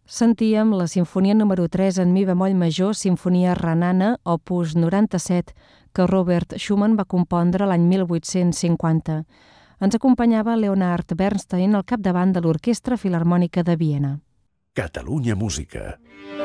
Sentíem la sinfonia número 3 en mi bemoll major, sinfonia renana, opus 97, que Robert Schumann va compondre l'any 1850. Ens acompanyava Leonard Bernstein al capdavant de l'Orquestra Filharmònica de Viena. Catalunya Música.